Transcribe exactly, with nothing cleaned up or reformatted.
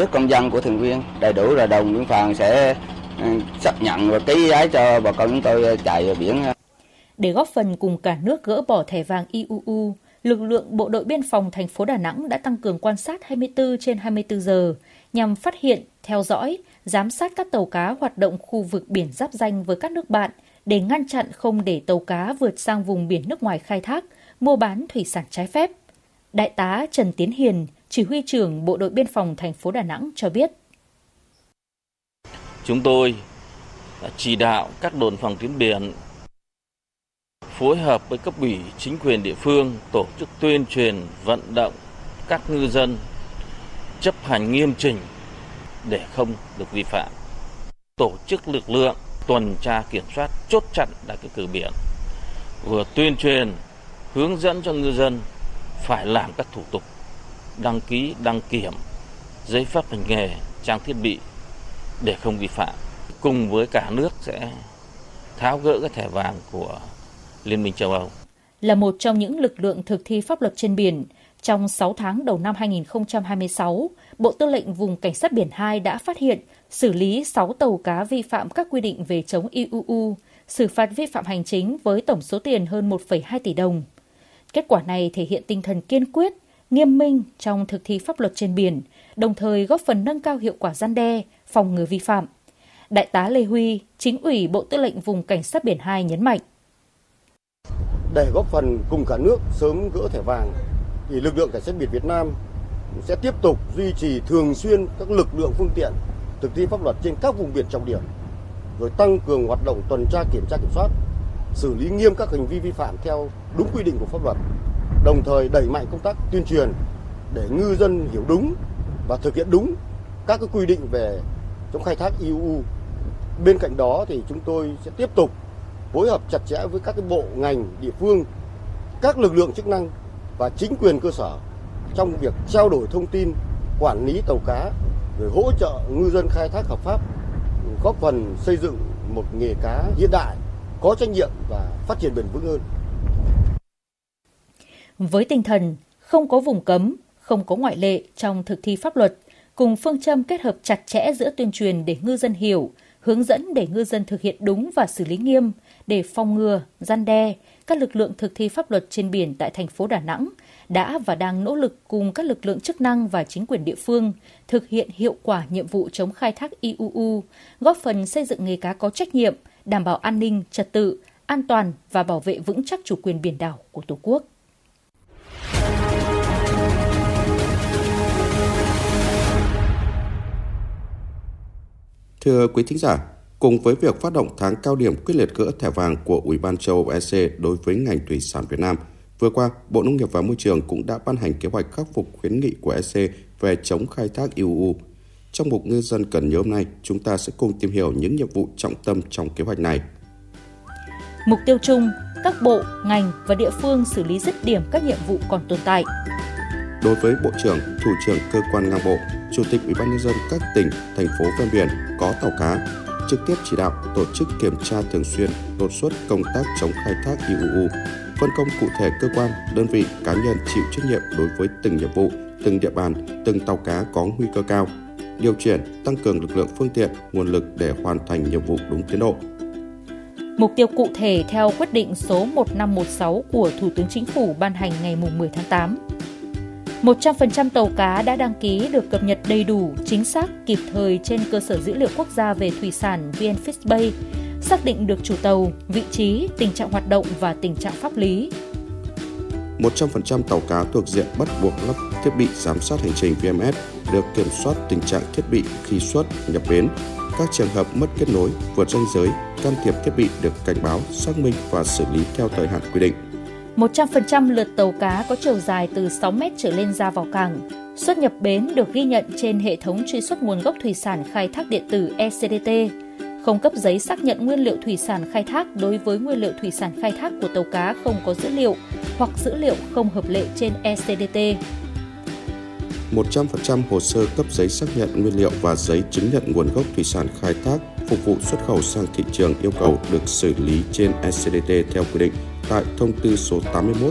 cước công dân của thuyền viên đầy đủ rồi đồn biên phòng sẽ xác nhận và ký giấy cho bà con chúng tôi chạy biển. Để góp phần cùng cả nước gỡ bỏ thẻ vàng i u u, lực lượng Bộ đội Biên phòng thành phố Đà Nẵng đã tăng cường quan sát hai mươi tư trên hai mươi tư giờ nhằm phát hiện, theo dõi, giám sát các tàu cá hoạt động khu vực biển giáp ranh với các nước bạn để ngăn chặn không để tàu cá vượt sang vùng biển nước ngoài khai thác, mua bán thủy sản trái phép. Đại tá Trần Tiến Hiền, Chỉ huy trưởng Bộ đội Biên phòng thành phố Đà Nẵng cho biết. Chúng tôi đã chỉ đạo các đồn phòng tuyến biển phối hợp với cấp ủy chính quyền địa phương tổ chức tuyên truyền vận động các ngư dân chấp hành nghiêm chỉnh để không được vi phạm. Tổ chức lực lượng tuần tra kiểm soát chốt chặn tại cái cửa biển, vừa tuyên truyền hướng dẫn cho ngư dân phải làm các thủ tục đăng ký, đăng kiểm, giấy phép hành nghề, trang thiết bị để không vi phạm. Cùng với cả nước sẽ tháo gỡ cái thẻ vàng của Liên minh châu Âu. Là một trong những lực lượng thực thi pháp luật trên biển, trong sáu tháng đầu năm hai nghìn không trăm hai mươi sáu, Bộ Tư lệnh Vùng Cảnh sát Biển hai đã phát hiện, xử lý sáu tàu cá vi phạm các quy định về chống i u u, xử phạt vi phạm hành chính với tổng số tiền hơn một phẩy hai tỷ đồng. Kết quả này thể hiện tinh thần kiên quyết, nghiêm minh trong thực thi pháp luật trên biển, đồng thời góp phần nâng cao hiệu quả răn đe, phòng ngừa vi phạm. Đại tá Lê Huy, Chính ủy Bộ Tư lệnh Vùng Cảnh sát Biển hai nhấn mạnh. Để góp phần cùng cả nước sớm gỡ thẻ vàng, thì lực lượng Cảnh sát biển Việt Nam sẽ tiếp tục duy trì thường xuyên các lực lượng phương tiện thực thi pháp luật trên các vùng biển trọng điểm, rồi tăng cường hoạt động tuần tra kiểm tra kiểm soát, xử lý nghiêm các hành vi vi phạm theo đúng quy định của pháp luật, đồng thời đẩy mạnh công tác tuyên truyền để ngư dân hiểu đúng và thực hiện đúng các cái quy định về chống khai thác i u u. Bên cạnh đó thì chúng tôi sẽ tiếp tục phối hợp chặt chẽ với các cái bộ ngành địa phương, các lực lượng chức năng và chính quyền cơ sở trong việc trao đổi thông tin, quản lý tàu cá, rồi hỗ trợ ngư dân khai thác hợp pháp, góp phần xây dựng một nghề cá hiện đại, có trách nhiệm và phát triển bền vững hơn. Với tinh thần không có vùng cấm, không có ngoại lệ trong thực thi pháp luật, cùng phương châm kết hợp chặt chẽ giữa tuyên truyền để ngư dân hiểu, hướng dẫn để ngư dân thực hiện đúng và xử lý nghiêm, để phòng ngừa, răn đe, các lực lượng thực thi pháp luật trên biển tại thành phố Đà Nẵng đã và đang nỗ lực cùng các lực lượng chức năng và chính quyền địa phương thực hiện hiệu quả nhiệm vụ chống khai thác i u u, góp phần xây dựng nghề cá có trách nhiệm, đảm bảo an ninh, trật tự, an toàn và bảo vệ vững chắc chủ quyền biển đảo của Tổ quốc. Thưa quý thính giả, cùng với việc phát động tháng cao điểm quyết liệt gỡ thẻ vàng của Ủy ban châu Âu E C đối với ngành thủy sản Việt Nam, vừa qua, Bộ Nông nghiệp và Môi trường cũng đã ban hành kế hoạch khắc phục khuyến nghị của E C về chống khai thác i u u. Trong mục Ngư dân cần nhớ hôm nay, chúng ta sẽ cùng tìm hiểu những nhiệm vụ trọng tâm trong kế hoạch này. Mục tiêu chung, các bộ, ngành và địa phương xử lý dứt điểm các nhiệm vụ còn tồn tại. Đối với Bộ trưởng, Thủ trưởng cơ quan ngang bộ, Chủ tịch Ủy ban nhân dân các tỉnh, thành phố ven biển có tàu cá, trực tiếp chỉ đạo tổ chức kiểm tra thường xuyên, đột xuất công tác chống khai thác i u u, phân công cụ thể cơ quan, đơn vị, cá nhân chịu trách nhiệm đối với từng nhiệm vụ, từng địa bàn, từng tàu cá có nguy cơ cao, điều chuyển, tăng cường lực lượng phương tiện, nguồn lực để hoàn thành nhiệm vụ đúng tiến độ. Mục tiêu cụ thể theo quyết định số một năm một sáu của Thủ tướng Chính phủ ban hành ngày mười tháng tám. một trăm phần trăm tàu cá đã đăng ký được cập nhật đầy đủ, chính xác, kịp thời trên cơ sở dữ liệu quốc gia về thủy sản vê en Fishbay, xác định được chủ tàu, vị trí, tình trạng hoạt động và tình trạng pháp lý. một trăm phần trăm tàu cá thuộc diện bắt buộc lắp thiết bị giám sát hành trình vê em ét được kiểm soát tình trạng thiết bị khi xuất, nhập bến. Các trường hợp mất kết nối, vượt ranh giới, can thiệp thiết bị được cảnh báo, xác minh và xử lý theo thời hạn quy định. một trăm phần trăm lượt tàu cá có chiều dài từ sáu mét trở lên ra vào cảng, xuất nhập bến được ghi nhận trên hệ thống truy xuất nguồn gốc thủy sản khai thác điện tử e xê đê tê, không cấp giấy xác nhận nguyên liệu thủy sản khai thác đối với nguyên liệu thủy sản khai thác của tàu cá không có dữ liệu hoặc dữ liệu không hợp lệ trên e xê đê tê. một trăm phần trăm hồ sơ cấp giấy xác nhận nguyên liệu và giấy chứng nhận nguồn gốc thủy sản khai thác phục vụ xuất khẩu sang thị trường yêu cầu được xử lý trên e xê đê tê theo quy định tại thông tư số tám mươi mốt